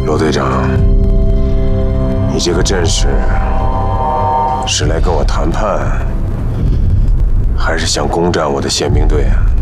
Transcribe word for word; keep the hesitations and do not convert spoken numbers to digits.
罗队长，你这个阵势是来跟我谈判，还是想攻占我的宪兵队啊？